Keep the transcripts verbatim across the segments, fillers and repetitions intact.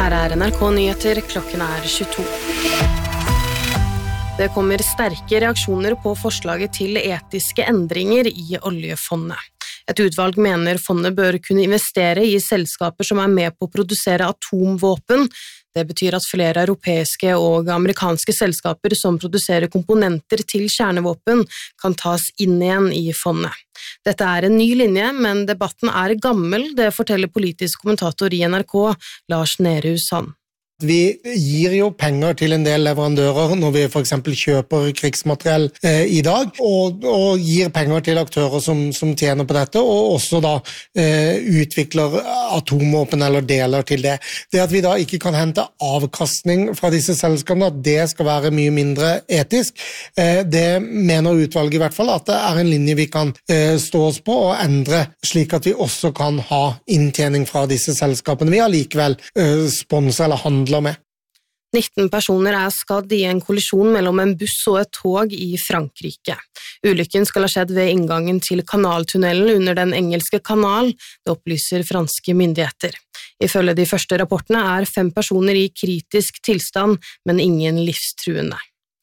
Her er N R K Nyheter, klokken er tjueto. Det kommer sterke reaksjoner på forslaget til etiske endringer i oljefondet. Et utvalg mener fondet bør kunne investere i selskaper som er med på å produsere atomvåpen. Det betyr at flere europeiske og amerikanske selskaper som produserer komponenter til kjernevåpen kan tas inn igjen i fondet. Dette er en ny linje, men debatten er gammel, det forteller politisk kommentator i N R K, Lars Nehru Sand. Vi gir jo penger til en del leverandører når vi for eksempel kjøper krigsmateriell eh, i dag, og, og gir penger til aktører som, som tjener på dette, og også da eh, utvikler atomvåpen eller deler til det. Det at vi da ikke kan hente avkastning fra disse selskapene, at det skal være mye mindre etisk, eh, det mener utvalget i hvert fall at det er en linje vi kan eh, stå oss på og endre, slik at vi også kan ha inntjening fra disse selskapene. Vi har likevel eh, sponser eller handler med. nitten personer er skadd i en kollisjon mellom en buss og et tog i Frankrike. Ulykken skal ha skjedd ved inngangen til kanaltunnelen under den engelske kanal, det opplyser franske myndigheter. Ifølge de første rapportene er fem personer i kritisk tilstand, men ingen livstruende.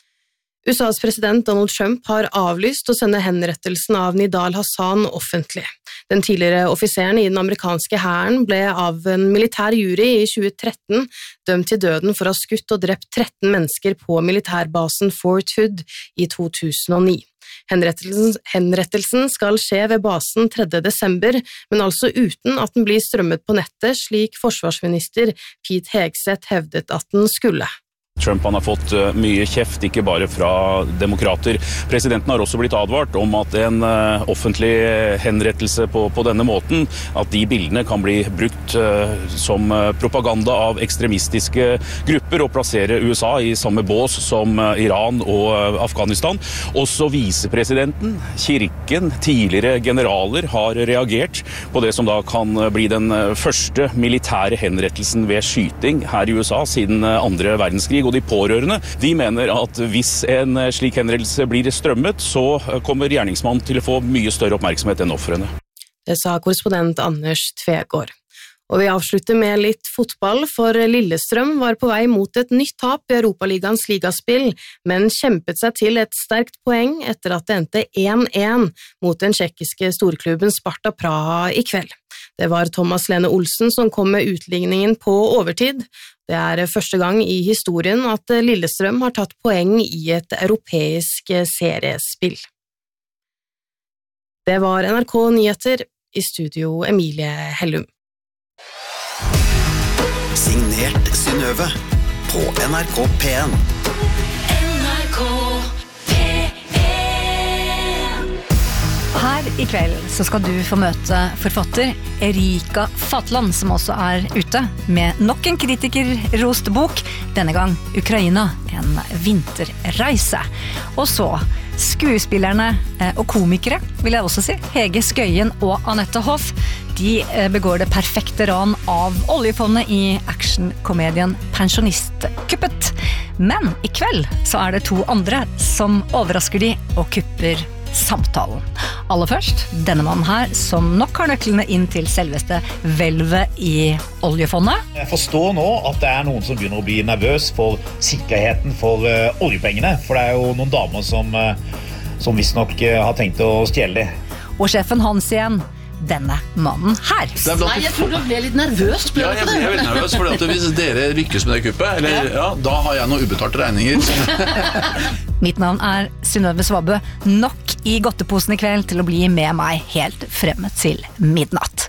U S A's president Donald Trump har avlyst å sende henrettelsen av Nidal Hassan offentlig. Den tidligere offiseren i den amerikanske hæren ble av en militær jury i tjue tretten dømt til døden for å ha skutt og drept tretten mennesker på militærbasen Fort Hood i to tusen og ni. Henrettelsen, henrettelsen skal skje ved basen tredje desember, men altså uten at den blir strømmet på nettet, slik forsvarsminister Pete Hegseth hevdet at den skulle. Trump han har fått mye kjeft, ikke bare fra demokrater. Presidenten har også blitt advart om at en uh, offentlig henrettelse på, på denne måten, at de bildene kan bli brukt uh, som uh, propaganda av ekstremistiske grupper og plassere U S A i samme bås som uh, Iran og uh, Afghanistan. Også visepresidenten, kirken, tidligere generaler har reagert på det som da kan bli den uh, første militære henrettelsen ved skyting her i U S A siden uh, andre verdenskrig. Og de pårørende, de mener at hvis en slik henrettelse blir strømmet, så kommer gjerningsmannen til å få mye større oppmerksomhet enn ofrene. Det sa korrespondent Anders Tvegård. Og vi avslutter med litt fotball, for Lillestrøm var på vei mot et nytt tap i Europaligaens ligaspill, men kjempet seg til et sterkt poeng etter at det endte én én mot den tsjekkiske storklubben Sparta Praha i kveld. Det var Thomas Lene Olsen som kom med utligningen på overtid. Det er første gang i historien at Lillestrøm har tatt poeng i et europeisk seriespill. Det var N R K Nyheter, i studio Emilie Hellum. Signert Synnøve på N R K P en. N R K P en. Her i kveld så skal du få møte forfatter Erika Fatland, som også er ute med nok en kritikerrost bok, denne gang Ukraina, en vinterreise. Og så skuespillerne og komikere, vil jeg også si, Hege Skøyen og Anette Hoff, de begår det perfekte ran av oljefondet i actionkomedien Pensjonistkuppet. Men i kveld så er det to andre som overrasker de og kupper samtalen. Aller først, denne mannen her, som nok har nøklene inn til selveste hvelvet i oljefondet. Jeg forstår nå at det er noen som begynner å bli nervøs for sikkerheten for uh, oljepengene, for det er jo noen damer som, uh, som visst nok uh, har tenkt å stjele de. Og sjefen hans igjen, denne mannen her. Nei, jeg tror du ble litt nervøs. Ja, jeg ble veldig nervøs, for hvis dere lykkes med det kuppet, eller, ja, da har jeg noen ubetalte regninger. Mitt navn er Synnøve Svabø, nok i godteposen i kveld til å bli med meg helt frem til midnatt.